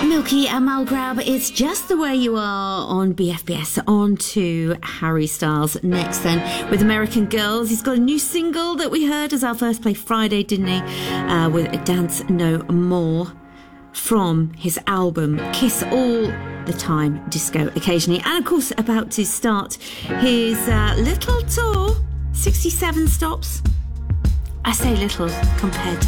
Milky and Malgrab, it's just the way you are on BFBS. On to Harry Styles next then with American Girls. He's got a new single that we heard as our first play Friday, didn't he? With Dance No More from his album Kiss All the Time, Disco Occasionally. And of course about to start his little tour, 67 stops. I say little compared to